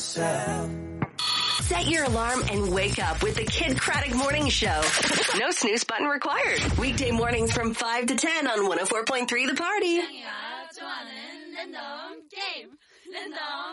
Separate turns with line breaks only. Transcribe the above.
myself.
Set your alarm and wake up with the Kid Craddock Morning Show. No snooze button required. Weekday mornings from 5 to 10 on 104.3 The Party.